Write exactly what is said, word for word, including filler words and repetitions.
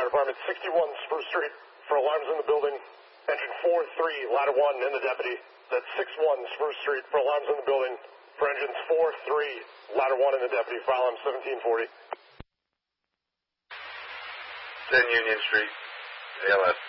Fire Department, sixty-one Spruce Street for alarms in the building. Engine four three, ladder one in the deputy. That's six one Spruce Street for alarms in the building. For engines four three, ladder one in the deputy. File alarm seventeen forty. ten Union Street, A L S.